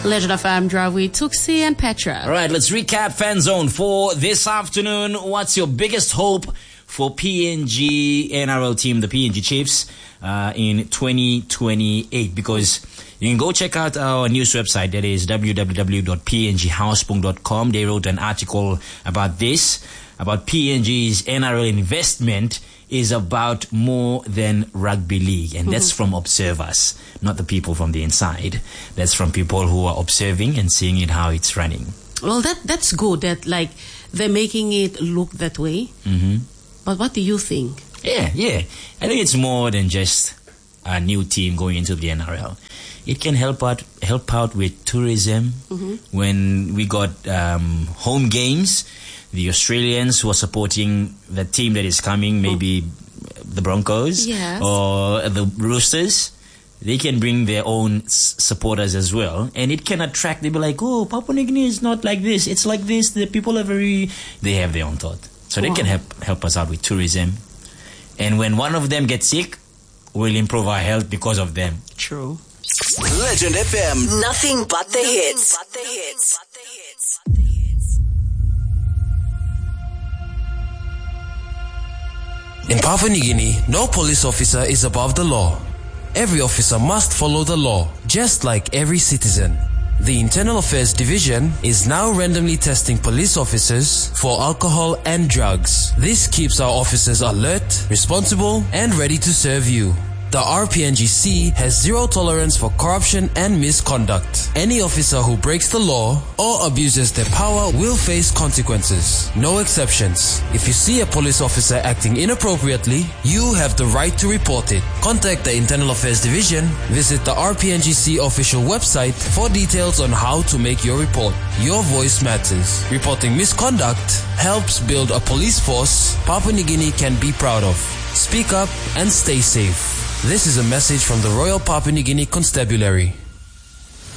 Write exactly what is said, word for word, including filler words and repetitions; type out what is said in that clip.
Legend F M drive with Tuxi and Petra. All right, let's recap Fan Zone for this afternoon. What's your biggest hope for P N G N R L team, the P N G Chiefs, uh, in twenty twenty-eight? Because you can go check out our news website. That is w w w dot p n g housepung dot com. They wrote an article about this, about P N G's N R L investment is about more than rugby league. And mm-hmm. that's from observers, not the people from the inside. That's from people who are observing and seeing it, how it's running. Well, that that's good that like they're making it look that way. Mm-hmm. But what do you think? Yeah, yeah. I think it's more than just a new team going into the N R L. It can help out help out with tourism. Mm-hmm. When we got um, home games, the Australians who are supporting the team that is coming, maybe oh. the Broncos yes. or the Roosters, they can bring their own s- supporters as well. And it can attract, they'll be like, oh, Papua New Guinea is not like this. It's like this. The people are very, they have their own thought. So wow. they can help help us out with tourism. And when one of them gets sick, we'll improve our health because of them. True. Legend F M. Nothing but the hits. But the hits. But the hits. In Papua New Guinea, no police officer is above the law. Every officer must follow the law, just like every citizen. The Internal Affairs Division is now randomly testing police officers for alcohol and drugs. This keeps our officers alert, responsible, and ready to serve you. The R P N G C has zero tolerance for corruption and misconduct. Any officer who breaks the law or abuses their power will face consequences. No exceptions. If you see a police officer acting inappropriately, you have the right to report it. Contact the Internal Affairs Division. Visit the R P N G C official website for details on how to make your report. Your voice matters. Reporting misconduct helps build a police force Papua New Guinea can be proud of. Speak up and stay safe. This is a message from the Royal Papua New Guinea Constabulary.